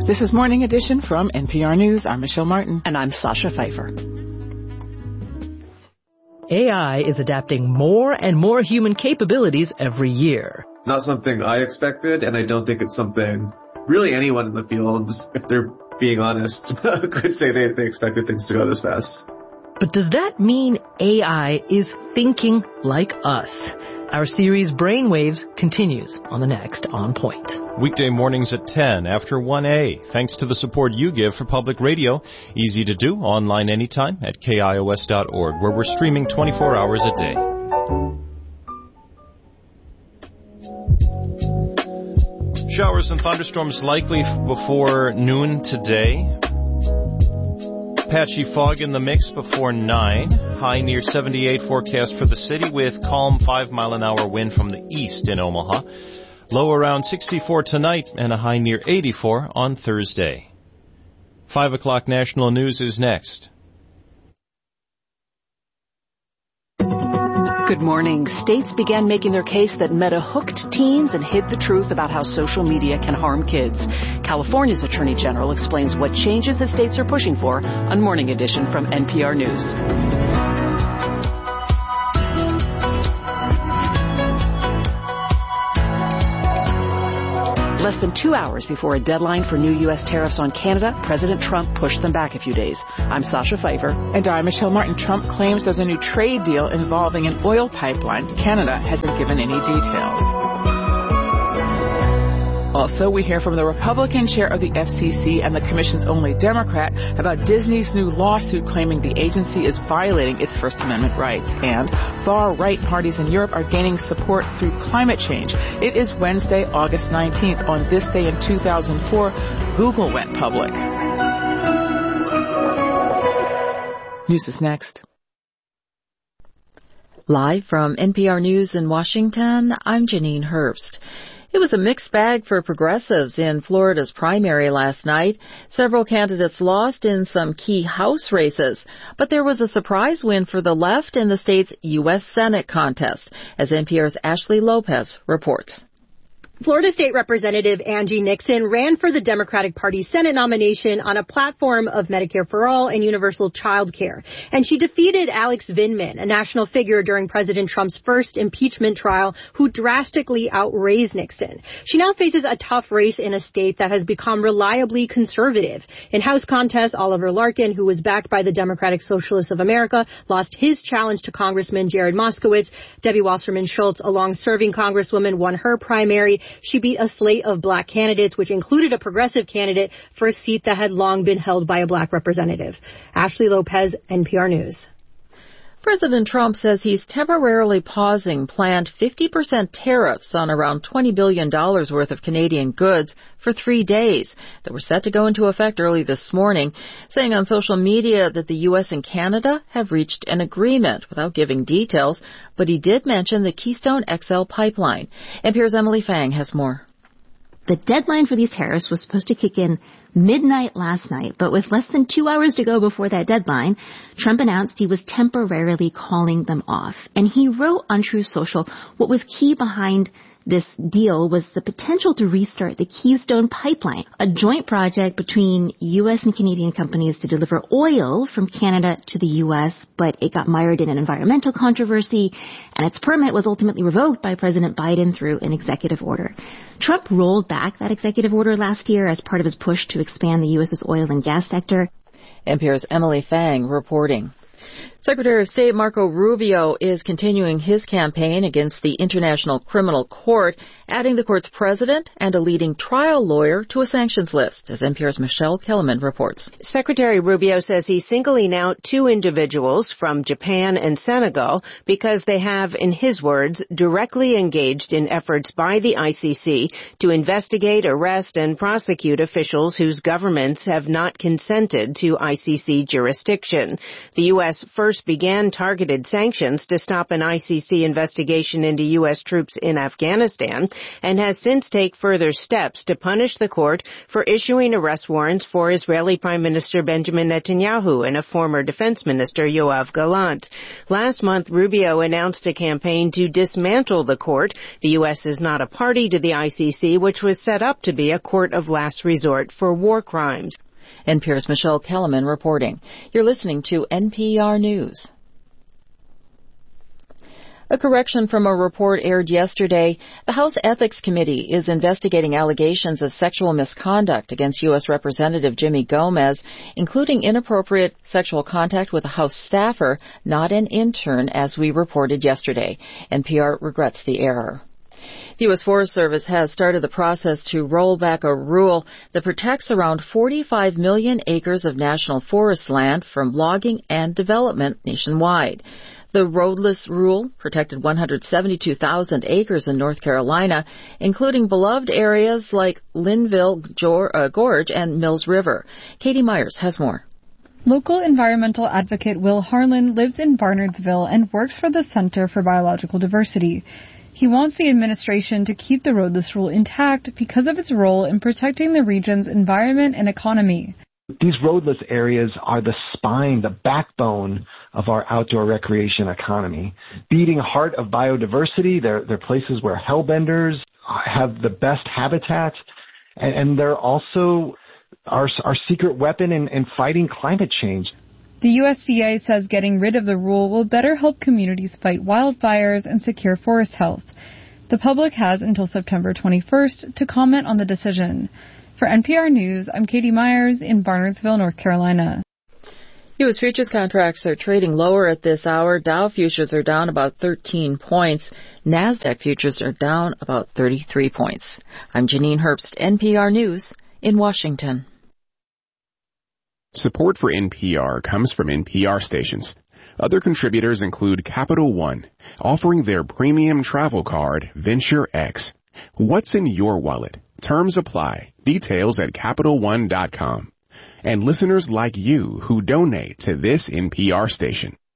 This is Morning Edition from NPR News. I'm Michelle Martin. And I'm Sasha Pfeiffer. AI is adapting more and more human capabilities every year. Not something I expected, and I don't think it's something really anyone in the field, if they're being honest, could say they expected things to go this fast. But does that mean AI is thinking like us? Our series Brainwaves continues on the next On Point. Weekday mornings at 10 after 1A. Thanks to the support you give for public radio. Easy to do, online anytime at KIOS.org, where we're streaming 24 hours a day. Showers and thunderstorms likely before noon today. Patchy fog in the mix before 9. High near 78 forecast for the city with calm 5-mile-an-hour wind from the east in Omaha. Low around 64 tonight and a high near 84 on Thursday. 5 o'clock national news is next. Good morning. States began making their case that Meta hooked teens and hid the truth about how social media can harm kids. California's Attorney General explains what changes the states are pushing for on Morning Edition from NPR News. Less than 2 hours before a deadline for new U.S. tariffs on Canada, President Trump pushed them back a few days. I'm Sasha Pfeiffer. And I'm Michelle Martin. Trump claims there's a new trade deal involving an oil pipeline. Canada hasn't given any details. Also, we hear from the Republican chair of the FCC and the commission's only Democrat about Disney's new lawsuit claiming the agency is violating its First Amendment rights. And far-right parties in Europe are gaining support through climate change. It is Wednesday, August 19th. On this day in 2004, Google went public. News is next. Live from NPR News in Washington, I'm Janine Herbst. It was a mixed bag for progressives in Florida's primary last night. Several candidates lost in some key House races, but there was a surprise win for the left in the state's U.S. Senate contest, as NPR's Ashley Lopez reports. Florida State Representative Angie Nixon ran for the Democratic Party's Senate nomination on a platform of Medicare for All and universal child care. And she defeated Alex Vindman, a national figure during President Trump's first impeachment trial, who drastically outraised Nixon. She now faces a tough race in a state that has become reliably conservative. In House contests, Oliver Larkin, who was backed by the Democratic Socialists of America, lost his challenge to Congressman Jared Moskowitz. Debbie Wasserman Schultz, a long-serving congresswoman, won her primary. She beat a slate of black candidates, which included a progressive candidate for a seat that had long been held by a black representative. Ashley Lopez, NPR News. President Trump says he's temporarily pausing planned 50% tariffs on around $20 billion worth of Canadian goods for 3 days that were set to go into effect early this morning, saying on social media that the U.S. and Canada have reached an agreement without giving details, but he did mention the Keystone XL pipeline. NPR's Emily Fang has more. The deadline for these tariffs was supposed to kick in midnight last night, but with less than 2 hours to go before that deadline, Trump announced he was temporarily calling them off. And he wrote on Truth Social what was key behind this deal was the potential to restart the Keystone Pipeline, a joint project between U.S. and Canadian companies to deliver oil from Canada to the U.S., but it got mired in an environmental controversy, and its permit was ultimately revoked by President Biden through an executive order. Trump rolled back that executive order last year as part of his push to expand the U.S.'s oil and gas sector. NPR's Emily Fang reporting. Secretary of State Marco Rubio is continuing his campaign against the International Criminal Court, adding the court's president and a leading trial lawyer to a sanctions list, as NPR's Michelle Kellerman reports. Secretary Rubio says he's singling out 2 individuals from Japan and Senegal because they have, in his words, directly engaged in efforts by the ICC to investigate, arrest, and prosecute officials whose governments have not consented to ICC jurisdiction. The U.S. first first began targeted sanctions to stop an ICC investigation into U.S. troops in Afghanistan and has since taken further steps to punish the court for issuing arrest warrants for Israeli Prime Minister Benjamin Netanyahu and a former defense minister, Yoav Gallant. Last month, Rubio announced a campaign to dismantle the court. The U.S. is not a party to the ICC, which was set up to be a court of last resort for war crimes. NPR's Michelle Kellerman reporting. You're listening to NPR News. A correction from a report aired yesterday. The House Ethics Committee is investigating allegations of sexual misconduct against U.S. Representative Jimmy Gomez, including inappropriate sexual contact with a House staffer, not an intern, as we reported yesterday. NPR regrets the error. The U.S. Forest Service has started the process to roll back a rule that protects around 45 million acres of national forest land from logging and development nationwide. The roadless rule protected 172,000 acres in North Carolina, including beloved areas like Linville Gorge and Mills River. Katie Myers has more. Local environmental advocate Will Harlan lives in Barnardsville and works for the Center for Biological Diversity. He wants the administration to keep the roadless rule intact because of its role in protecting the region's environment and economy. These roadless areas are the spine, the backbone of our outdoor recreation economy. Beating heart of biodiversity, they're places where hellbenders have the best habitat, and they're also our secret weapon in fighting climate change. The USDA says getting rid of the rule will better help communities fight wildfires and secure forest health. The public has until September 21st to comment on the decision. For NPR News, I'm Katie Myers in Barnardsville, North Carolina. U.S. futures contracts are trading lower at this hour. Dow futures are down about 13 points. NASDAQ futures are down about 33 points. I'm Janine Herbst, NPR News in Washington. Support for NPR comes from NPR stations. Other contributors include Capital One, offering their premium travel card, Venture X. What's in your wallet? Terms apply. Details at CapitalOne.com. And listeners like you who donate to this NPR station.